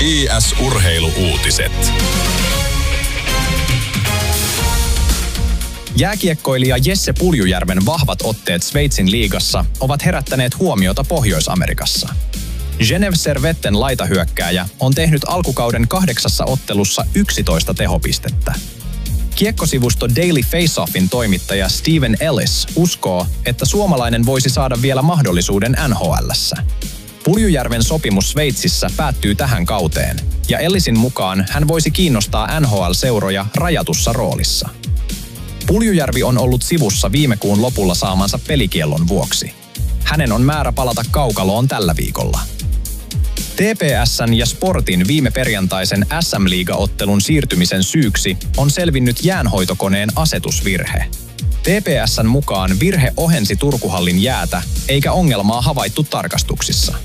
JS-urheilu-uutiset. Jääkiekkoilija Jesse Puljujärven vahvat otteet Sveitsin liigassa ovat herättäneet huomiota Pohjois-Amerikassa. Genève Servetten laitahyökkääjä on tehnyt alkukauden 8 ottelussa 11 tehopistettä. Kiekkosivusto Daily Faceoffin toimittaja Steven Ellis uskoo, että suomalainen voisi saada vielä mahdollisuuden NHL:ssä. Puljujärven sopimus Sveitsissä päättyy tähän kauteen, ja Ellisin mukaan hän voisi kiinnostaa NHL-seuroja rajatussa roolissa. Puljujärvi on ollut sivussa viime kuun lopulla saamansa pelikiellon vuoksi. Hänen on määrä palata kaukaloon tällä viikolla. TPS:n ja Sportin viime perjantaisen SM-liigaottelun siirtymisen syyksi on selvinnyt jäänhoitokoneen asetusvirhe. TPS:n mukaan virhe ohensi Turkuhallin jäätä, eikä ongelmaa havaittu tarkastuksissa.